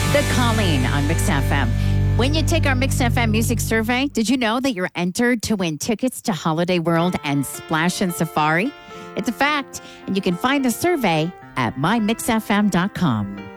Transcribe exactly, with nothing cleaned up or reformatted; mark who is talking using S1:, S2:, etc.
S1: The Colleen on Mix F M. When you take our Mix F M music survey, did you know that you're entered to win tickets to Holiday World and Splash and Safari? It's a fact, and you can find the survey at my mix f m dot com.